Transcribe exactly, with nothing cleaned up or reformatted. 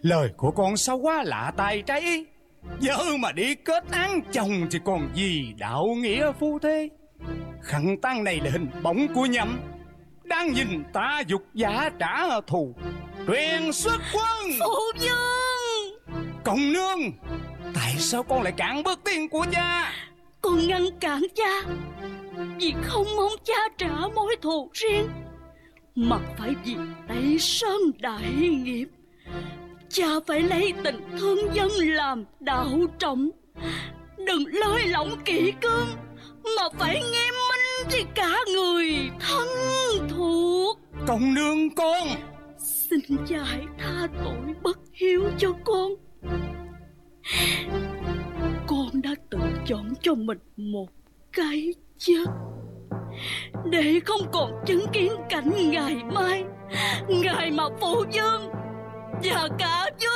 Lời của con sao quá lạ tai trái. Vợ mà đi kết án chồng thì còn gì đạo nghĩa phu thê. Khăn tang này là hình bóng của nhậm, đang nhìn ta dục giả trả thù. Truyền xuất quân. Phụ vương. Công nương, tại sao con lại cản bước tiên của cha? Con ngăn cản cha vì không mong cha trả mối thù riêng, mà phải vì Tây Sơn đại nghiệp. Cha phải lấy tình thương dân làm đạo trọng, đừng lơi lỏng kỷ cương, mà phải nghiêm minh với cả người thân thuộc. Công nương con, xin cha hãy tha tội bất hiếu cho con. Con đã tự chọn cho mình một cái chết, để không còn chứng kiến cảnh ngày mai, ngày mà phụ vương và cả vương